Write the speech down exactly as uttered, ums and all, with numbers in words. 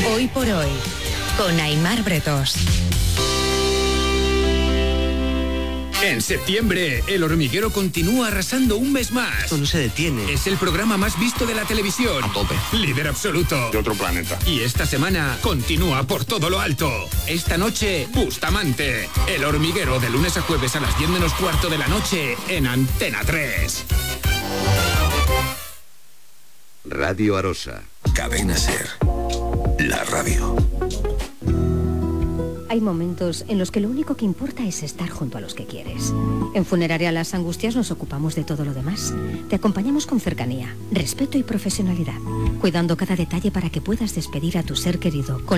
Hoy por hoy, con Aimar Bretos. En septiembre, El Hormiguero continúa arrasando un mes más. Esto no se detiene. Es el programa más visto de la televisión. A tope. Líder absoluto. De otro planeta. Y esta semana continúa por todo lo alto. Esta noche, Bustamante. El Hormiguero, de lunes a jueves a las diez menos cuarto de la noche en Antena tres. Radio Arosa. Cadena Ser. La radio. Hay momentos en los que lo único que importa es estar junto a los que quieres. En Funeraria Las Angustias nos ocupamos de todo lo demás. Te acompañamos con cercanía, respeto y profesionalidad, cuidando cada detalle para que puedas despedir a tu ser querido con